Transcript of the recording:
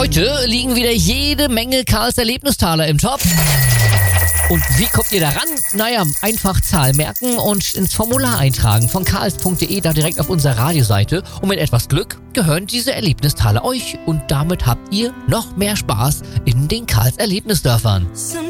Heute liegen wieder jede Menge Karls Erlebnistaler im Topf. Und wie kommt ihr daran? Naja, einfach Zahl merken und ins Formular eintragen von karls.de, da direkt auf unserer Radioseite. Und mit etwas Glück gehören diese Erlebnistaler euch und damit habt ihr noch mehr Spaß in den Karls Erlebnisdörfern.